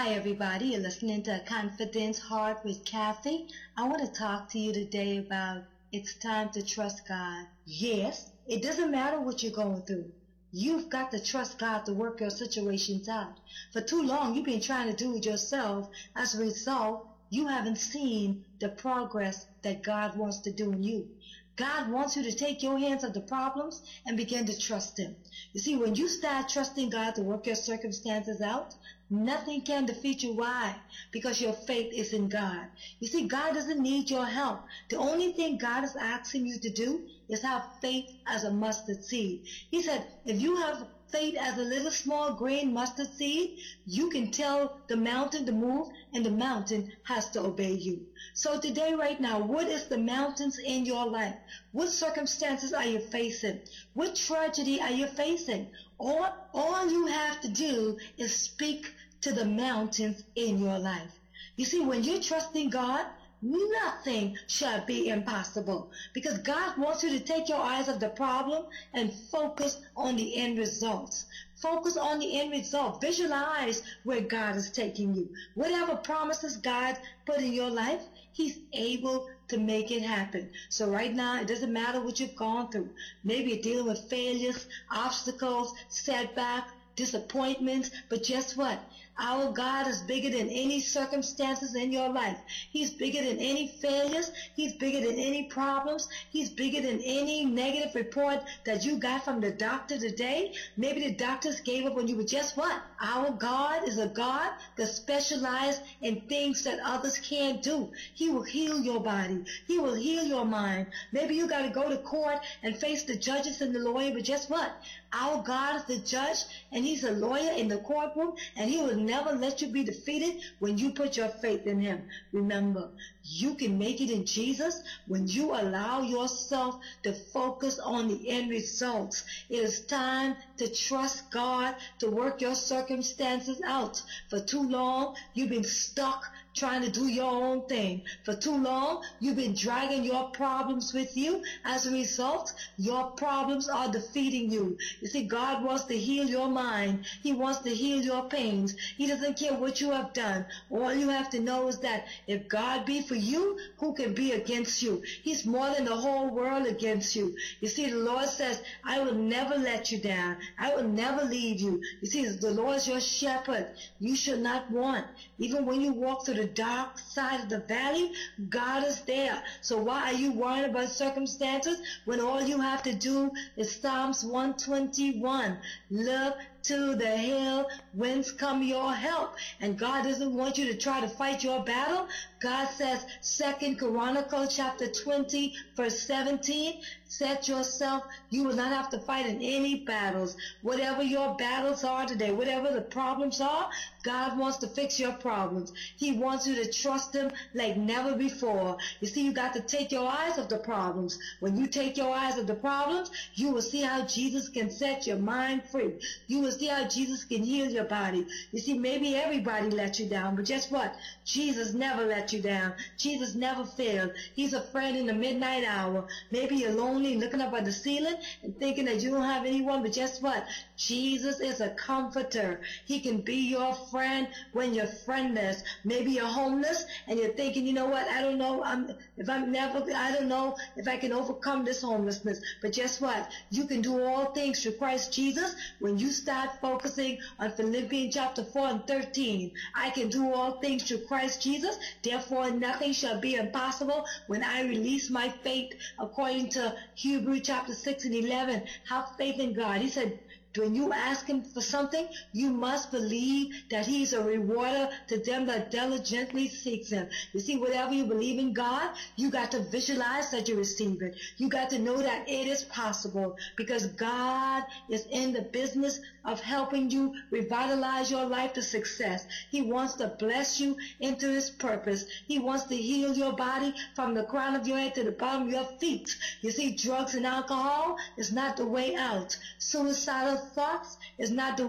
Hi everybody, you're listening to Confidence Heart with Kathy. I want to talk to you today about it's time to trust God. Yes, it doesn't matter what you're going through. You've got to trust God to work your situations out. For too long, you've been trying to do it yourself. As a result, you haven't seen the progress that God wants to do in you. God wants you to take your hands off the problems and begin to trust Him. You see, when you start trusting God to work your circumstances out, nothing can defeat you. Why? Because your faith is in God. You see, God doesn't need your help. The only thing God is asking you to do is have faith as a mustard seed. He said, if you have faith as a little small grain mustard seed, you can tell the mountain to move and the mountain has to obey you. So today, right now, what is the mountains in your life? What circumstances are you facing? What tragedy are you facing? All you have to do is speak to the mountains in your life. You see, when you're trusting God, nothing shall be impossible, because God wants you to take your eyes off the problem and focus on the end results. Focus on the end result. Visualize where God is taking you. Whatever promises God put in your life, He's able to make it happen. So right now, it doesn't matter what you've gone through. Maybe you're dealing with failures, obstacles, setbacks, disappointments, but guess what? Our God is bigger than any circumstances in your life. He's bigger than any failures. He's bigger than any problems. He's bigger than any negative report that you got from the doctor today. Maybe the doctors gave up on you, but guess what? Our God is a God that specializes in things that others can't do. He will heal your body. He will heal your mind. Maybe you got to go to court and face the judges and the lawyer, but guess what? Our God is the judge, and He's a lawyer in the courtroom, and He will never let you be defeated when you put your faith in Him. Remember, you can make it in Jesus when you allow yourself to focus on the end results. It is time to trust God to work your circumstances out. For too long, you've been stuck trying to do your own thing. For too long, you've been dragging your problems with you. As a result, your problems are defeating you. You see, God wants to heal your mind. He wants to heal your pains. He doesn't care what you have done. All you have to know is that if God be for you, who can be against you? He's more than the whole world against you. You see, the Lord says, I will never let you down. I will never leave you. You see, the Lord is your shepherd. You should not want. Even when you walk through the dark side of the valley, God is there. So why are you worrying about circumstances when all you have to do is Psalms 121? Look to the hill whence come your help. And God doesn't want you to try to fight your battle. God says, 2 Chronicles chapter 20 verse 17, set yourself, you will not have to fight in any battles. Whatever your battles are today, whatever the problems are, God wants to fix your problems. He wants you to trust Him like never before. You see, you got to take your eyes off the problems. When you take your eyes off the problems, you will see how Jesus can set your mind free. You will see how Jesus can heal your body. You see, maybe everybody let you down, but guess what? Jesus never let you down. Jesus never failed. He's a friend in the midnight hour. Maybe you're lonely, looking up at the ceiling and thinking that you don't have anyone, but guess what? Jesus is a comforter. He can be your friend when you're friendless. Maybe you're homeless and you're thinking, you know what? I don't know if I can overcome this homelessness. But guess what? You can do all things through Christ Jesus when you start focusing on Philippians chapter 4 and 13. I can do all things through Christ Jesus. Therefore, nothing shall be impossible when I release my faith according to Hebrews chapter 6 and 11. Have faith in God. He said, when you ask Him for something, you must believe that He's a rewarder to them that diligently seeks Him. You see, whatever you believe in God, you got to visualize that you receive it. You got to know that it is possible, because God is in the business of helping you revitalize your life to success. He wants to bless you into His purpose. He wants to heal your body from the crown of your head to the bottom of your feet. You see, drugs and alcohol is not the way out. Suicidal thoughts is not the